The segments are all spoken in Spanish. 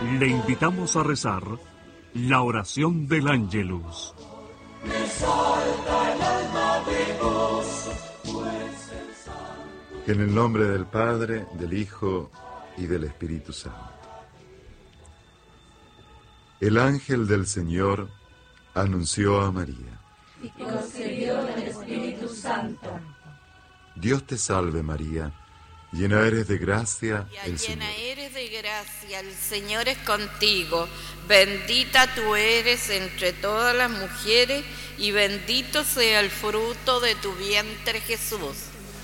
Le invitamos a rezar la oración del Ángelus. Me salta el alma de vos, pues el santo... En el nombre del Padre, del Hijo y del Espíritu Santo. El ángel del Señor anunció a María. Y concebió del Espíritu Santo. Dios te salve María, llena eres de gracia, el Llena Señor. eres de gracia, el Señor es contigo. Bendita tú eres entre todas las mujeres y bendito sea el fruto de tu vientre, Jesús.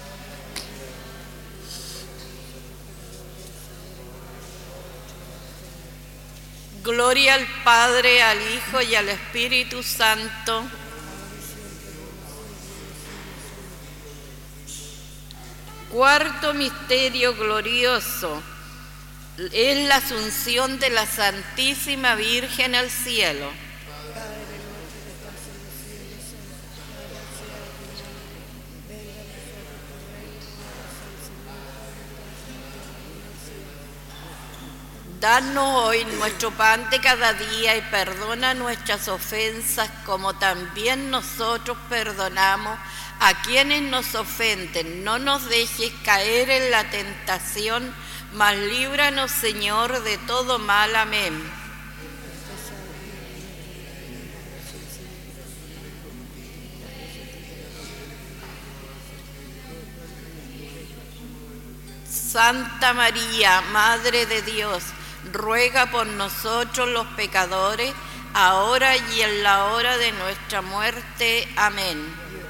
Gloria al Padre, al Hijo y al Espíritu Santo. Cuarto misterio glorioso es la asunción de la Santísima Virgen al cielo. Danos hoy nuestro pan de cada día y perdona nuestras ofensas como también nosotros perdonamos a quienes nos ofenden. No nos dejes caer en la tentación, mas líbranos, Señor, de todo mal. Amén. Santa María, Madre de Dios, ruega por nosotros los pecadores, ahora y en la hora de nuestra muerte. Amén.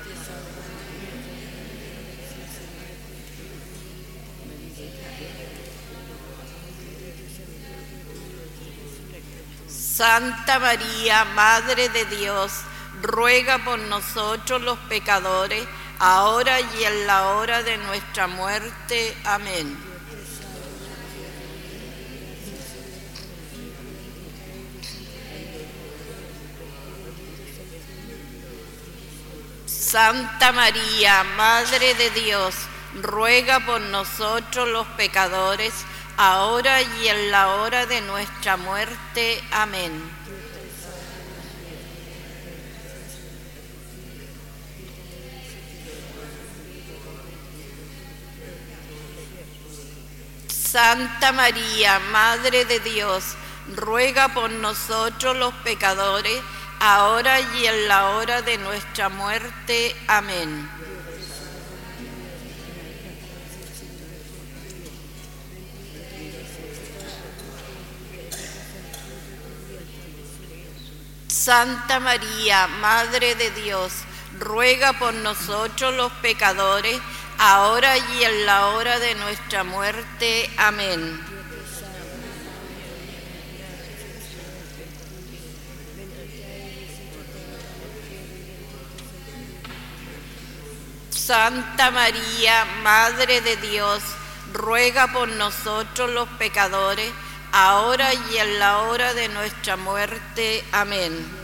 Santa María, Madre de Dios, ruega por nosotros los pecadores, ahora y en la hora de nuestra muerte. Amén. Santa María, Madre de Dios, ruega por nosotros los pecadores, ahora y en la hora de nuestra muerte. Amén. Santa María, Madre de Dios, ruega por nosotros los pecadores, ahora y en la hora de nuestra muerte. Amén. Santa María, Madre de Dios, ruega por nosotros los pecadores, ahora y en la hora de nuestra muerte. Amén. Santa María, Madre de Dios, ruega por nosotros los pecadores, ahora y en la hora de nuestra muerte. Amén.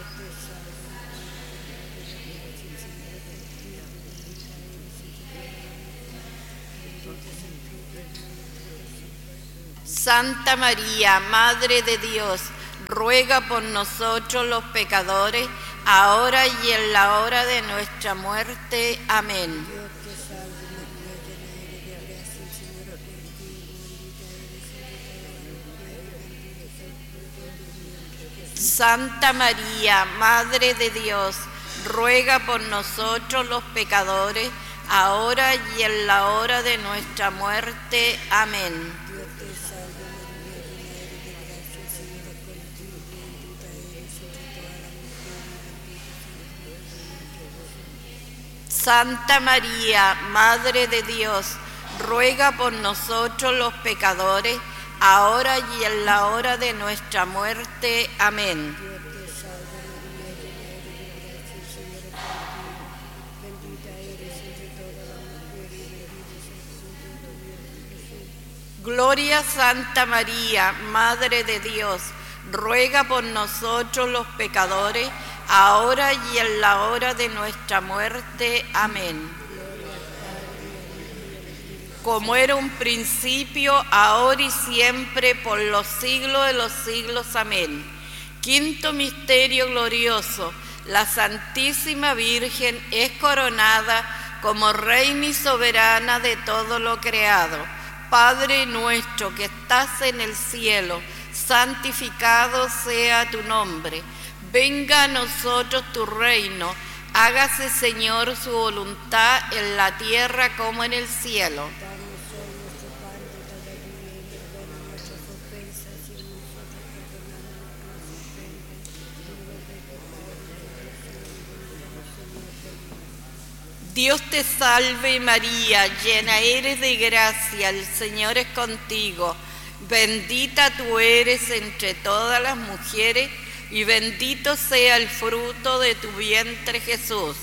Santa María, Madre de Dios, ruega por nosotros los pecadores, ahora y en la hora de nuestra muerte. Amén. Santa María, Madre de Dios, ruega por nosotros los pecadores, ahora y en la hora de nuestra muerte. Amén. Santa María, Madre de Dios, ruega por nosotros los pecadores, ahora y en la hora de nuestra muerte. Amén. Gloria a Santa María, Madre de Dios, ruega por nosotros los pecadores, ahora y en la hora de nuestra muerte. Amén. como era un principio, ahora y siempre, por los siglos de los siglos. Amén. Quinto misterio glorioso. La Santísima Virgen es coronada como reina y soberana de todo lo creado. Padre nuestro que estás en el cielo, santificado sea tu nombre. Venga a nosotros tu reino. Hágase, Señor, su voluntad en la tierra como en el cielo. Dios te salve María, llena eres de gracia, el Señor es contigo. Bendita tú eres entre todas las mujeres y bendito sea el fruto de tu vientre, Jesús.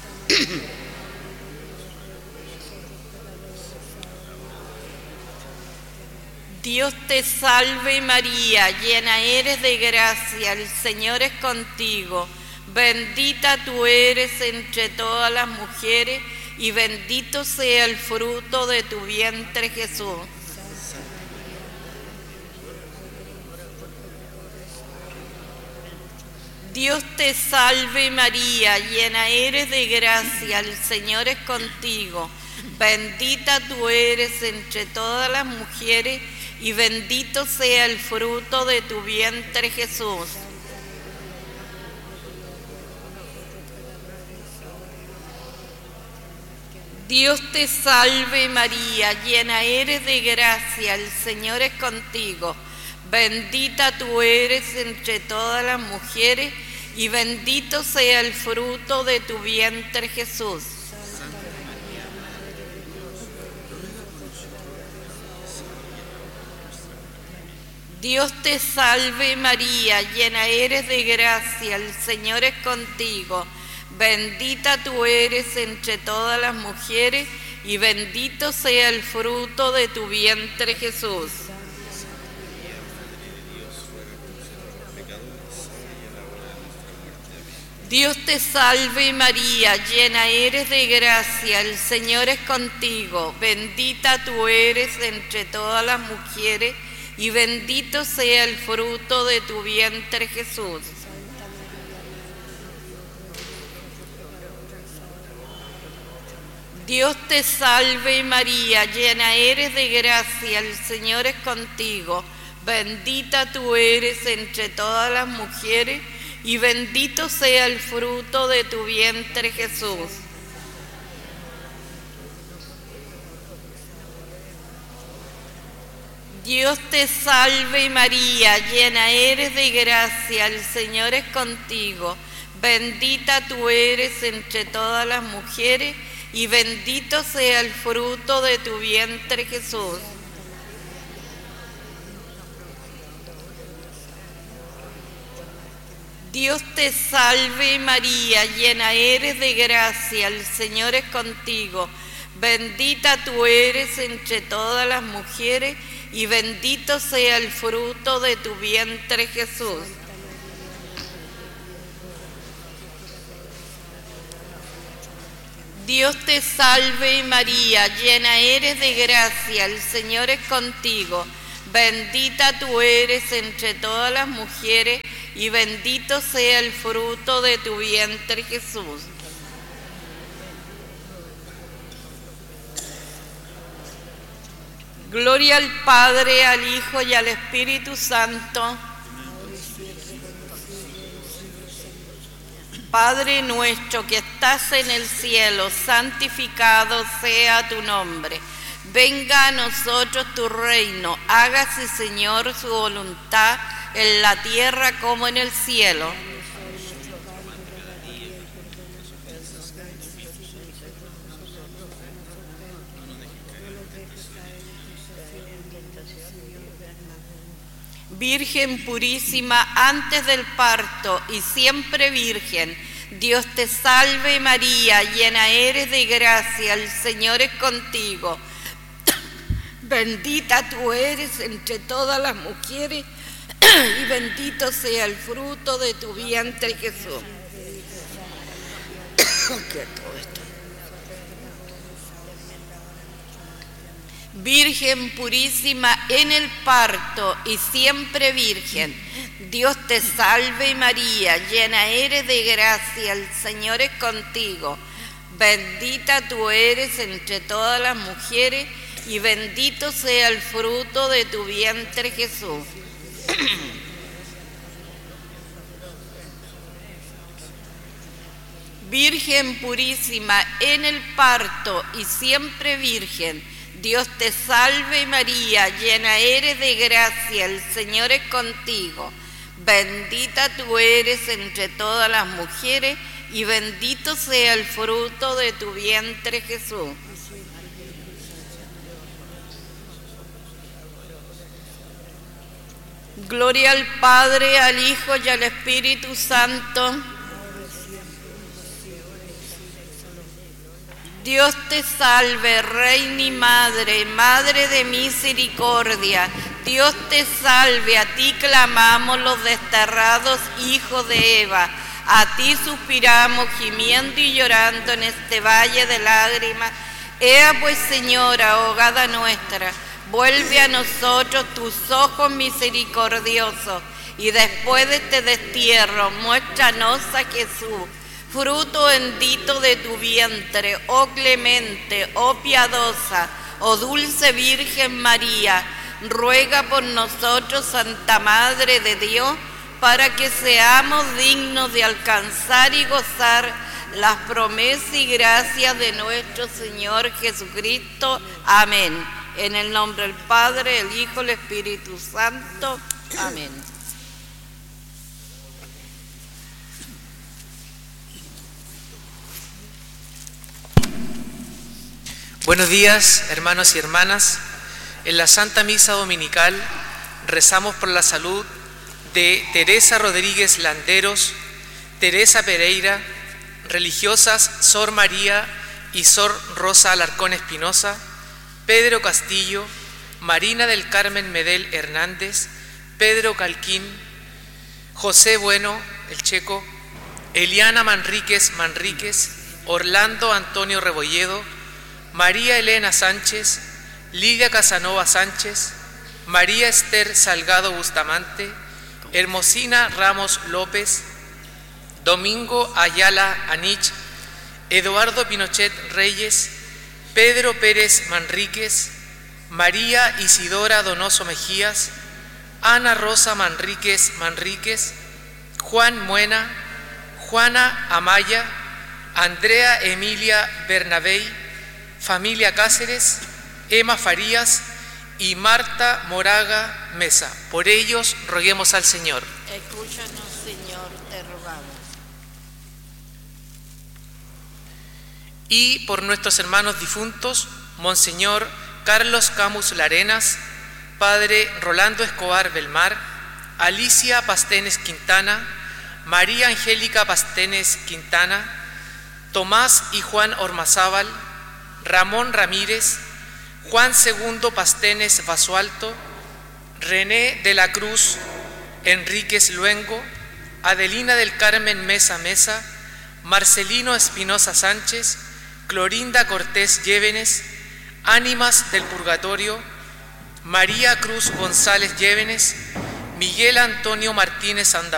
Dios te salve María, llena eres de gracia, el Señor es contigo. Bendita tú eres entre todas las mujeres y bendito sea el fruto de tu vientre, Jesús. Dios te salve María, llena eres de gracia, el Señor es contigo. Bendita tú eres entre todas las mujeres y bendito sea el fruto de tu vientre, Jesús. Dios te salve María, llena eres de gracia, el Señor es contigo. Bendita tú eres entre todas las mujeres y bendito sea el fruto de tu vientre, Jesús. Dios te salve María, llena eres de gracia, el Señor es contigo. Bendita tú eres entre todas las mujeres y bendito sea el fruto de tu vientre, Jesús. Dios te salve María, llena eres de gracia, el Señor es contigo. Bendita tú eres entre todas las mujeres y bendito sea el fruto de tu vientre, Jesús. Dios te salve María, llena eres de gracia, el Señor es contigo. Bendita tú eres entre todas las mujeres y bendito sea el fruto de tu vientre, Jesús. Dios te salve María, llena eres de gracia, el Señor es contigo. Bendita tú eres entre todas las mujeres y bendito sea el fruto de tu vientre, Jesús. Dios te salve María, llena eres de gracia, el Señor es contigo. Bendita tú eres entre todas las mujeres y bendito sea el fruto de tu vientre, Jesús. Dios te salve María, llena eres de gracia, el Señor es contigo. Bendita tú eres entre todas las mujeres y bendito sea el fruto de tu vientre, Jesús. Gloria al Padre, al Hijo y al Espíritu Santo. Padre nuestro que estás en el cielo, santificado sea tu nombre. Venga a nosotros tu reino, hágase, Señor, su voluntad en la tierra como en el cielo. Virgen purísima, antes del parto y siempre virgen, Dios te salve María, llena eres de gracia, el Señor es contigo. Bendita tú eres entre todas las mujeres y bendito sea el fruto de tu vientre, Jesús. Virgen purísima en el parto y siempre virgen, Dios te salve María, llena eres de gracia, el Señor es contigo. Bendita tú eres entre todas las mujeres y bendito sea el fruto de tu vientre, Jesús. Virgen purísima en el parto y siempre virgen, Dios te salve María, llena eres de gracia, el Señor es contigo. Bendita tú eres entre todas las mujeres y bendito sea el fruto de tu vientre, Jesús. Gloria al Padre, al Hijo y al Espíritu Santo. Dios te salve, Reina y Madre, Madre de misericordia. Dios te salve, a ti clamamos los desterrados hijos de Eva. A ti suspiramos, gimiendo y llorando en este valle de lágrimas. Ea pues, Señora, ahogada nuestra, vuelve a nosotros tus ojos misericordiosos, y después de este destierro, muéstranos a Jesús, fruto bendito de tu vientre, oh clemente, oh piadosa, oh dulce Virgen María. Ruega por nosotros, Santa Madre de Dios, para que seamos dignos de alcanzar y gozar las promesas y gracias de nuestro Señor Jesucristo. Amén. En el nombre del Padre, el Hijo, el Espíritu Santo. Amén. Buenos días, hermanos y hermanas. En la Santa Misa Dominical rezamos por la salud de Teresa Rodríguez Landeros, Teresa Pereira, religiosas Sor María y Sor Rosa Alarcón Espinosa, Pedro Castillo, Marina del Carmen Medel Hernández, Pedro Calquín, José Bueno, el checo, Eliana Manríquez Manríquez, Orlando Antonio Rebolledo, María Elena Sánchez, Lidia Casanova Sánchez, María Esther Salgado Bustamante, Hermosina Ramos López, Domingo Ayala Anich, Eduardo Pinochet Reyes, Pedro Pérez Manríquez, María Isidora Donoso Mejías, Ana Rosa Manríquez Manríquez, Juan Muena, Juana Amaya, Andrea Emilia Bernabé, familia Cáceres, Emma Farías y Marta Moraga Mesa. Por ellos roguemos al Señor. Escúchanos, Señor, te rogamos. Y por nuestros hermanos difuntos, Monseñor Carlos Camus Larenas, Padre Rolando Escobar Belmar, Alicia Pastenes Quintana, María Angélica Pastenes Quintana, Tomás y Juan Ormazábal, Ramón Ramírez, Juan II Pastenes Basualto, René de la Cruz Enríquez Luengo, Adelina del Carmen Mesa Mesa, Marcelino Espinosa Sánchez, Clorinda Cortés Llévenes, Ánimas del Purgatorio, María Cruz González Llévenes, Miguel Antonio Martínez Andaúz,